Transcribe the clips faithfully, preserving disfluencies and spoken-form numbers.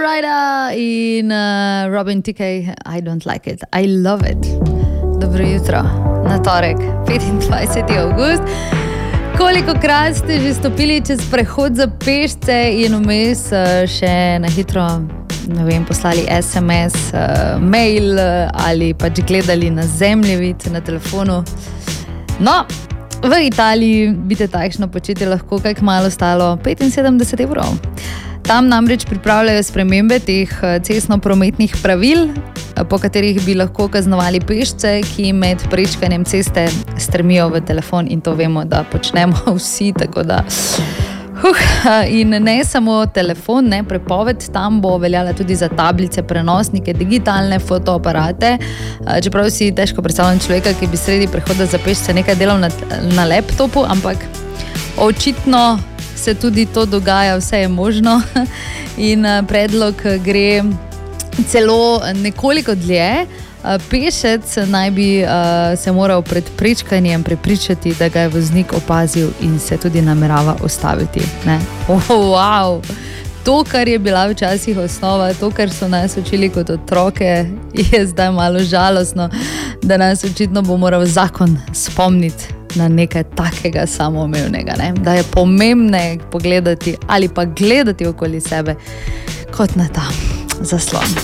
Ryder in uh, Robin T K, I don't like it, I love it. Dobro jutro, na torek, petindvajseti avgust. Kolikokrat ste že stopili čez prehod za pešce in vmes uh, še na hitro, ne vem, poslali es em es, uh, mail uh, ali pač gledali na zemljevid na telefonu. No, v Italiji bi te takšno početje lahko kaj kmalu stalo petinsedemdeset evrov. Tam namreč pripravljajo spremembe teh cestno-prometnih pravil, po katerih bi lahko kaznovali pešce, ki med prečkanjem ceste strmijo v telefon, in to vemo, da počnemo vsi, tako da... Uh, in ne samo telefon, ne, prepoved tam bo veljala tudi za tablice, prenosnike, digitalne fotoaparate, čeprav si težko predstavljam človeka, ki bi sredi prehoda za pešce nekaj delal na, na laptopu, ampak očitno se tudi to dogaja, vse je možno in predlog gre celo nekoliko dlje. Pešec naj bi uh, se moral pred prečkanjem prepričati, da ga je voznik opazil in se tudi namerava ustaviti. Ne? Oh, wow. To, kar je bila včasih osnova, to, kar so nas učili kot otroke, je zdaj malo žalostno, da nas očitno bo moral zakon spomniti na nekaj takega samoumevnega, ne? Da je pomembne pogledati ali pa gledati okoli sebe kot na ta zaslon.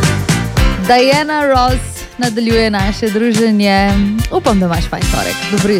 Diana Ross nadaljuje naše druženje. Upam, da imaš fajn torek. Dobro jutro.